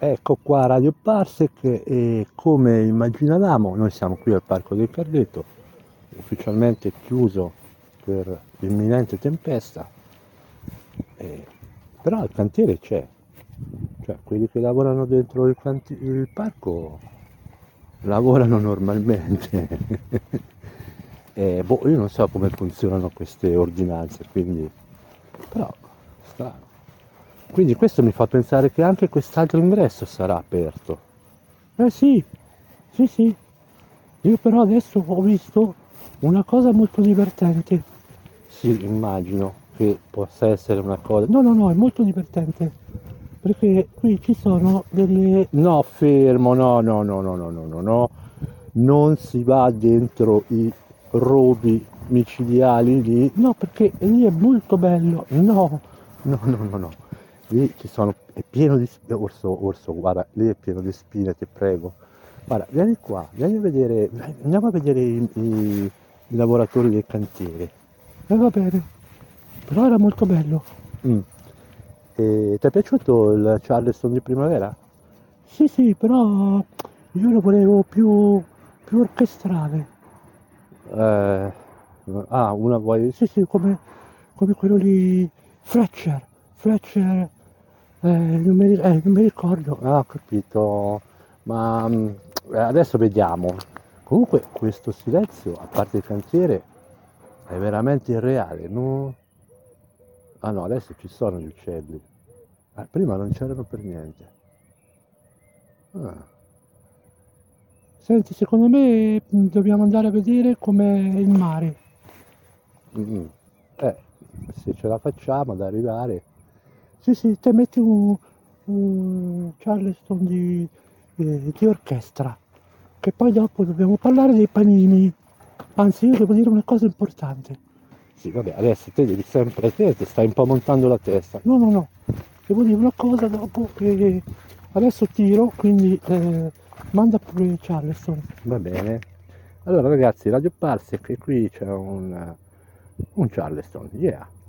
Ecco qua Radio Parsec e come immaginavamo noi siamo qui al Parco del Cardeto, ufficialmente chiuso per imminente tempesta, eh, però il cantiere c'è, cioè quelli che lavorano dentro il parco lavorano normalmente. Boh, io non so come funzionano queste ordinanze, quindi, però strano. Quindi questo mi fa pensare che anche quest'altro ingresso sarà aperto. Eh sì, sì, sì. Io però adesso ho visto una cosa molto divertente. Sì, immagino che possa essere una cosa. No, no, no, è molto divertente. Perché qui ci sono delle. No, fermo, no, no, no, no, no, no, no, no. Non si va dentro i rovi micidiali lì. No, perché lì è molto bello. No, no, no, no, no. Lì ci sono. È pieno di. Orso, orso, guarda, lì è pieno di spine, ti prego. Guarda, vieni qua, vieni a vedere, andiamo a vedere i lavoratori del cantiere. Va bene, però era molto bello. Mm. E ti è piaciuto il Charleston di primavera? Sì, sì, però io lo volevo più orchestrale. Eh, una vuoi? Sì, sì, come quello lì, Fletcher, non mi ricordo. Ah, ho capito, ma adesso vediamo. Comunque questo silenzio, a parte il cantiere, è veramente irreale, no? Ah no, adesso ci sono gli uccelli. Prima non c'erano per niente. Ah. Senti, secondo me dobbiamo andare a vedere com'è il mare. Mm. Eh, se ce la facciamo ad arrivare. Sì, sì, te metti un Charleston di orchestra, che poi dopo dobbiamo parlare dei panini. Anzi, io devo dire una cosa importante. Sì, vabbè, adesso te devi sempre, te stai un po' montando la testa. No, no, no, devo dire una cosa dopo che adesso tiro, quindi manda pure Charleston. Va bene. Allora ragazzi, Radio Parsec, qui c'è un Charleston, yeah.